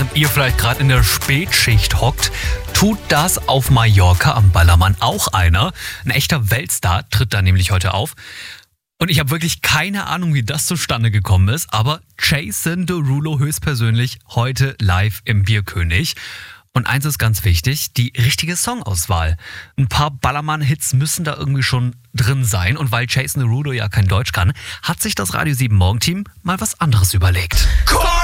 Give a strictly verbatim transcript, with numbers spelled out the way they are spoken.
ihr vielleicht gerade in der Spätschicht hockt, tut das auf Mallorca am Ballermann auch einer. Ein echter Weltstar tritt da nämlich heute auf. Und ich habe wirklich keine Ahnung, wie das zustande gekommen ist, aber Jason Derulo höchstpersönlich heute live im Bierkönig. Und eins ist ganz wichtig, die richtige Songauswahl. Ein paar Ballermann-Hits müssen da irgendwie schon drin sein. Und weil Jason Derulo ja kein Deutsch kann, hat sich das Radio sieben Morgenteam mal was anderes überlegt.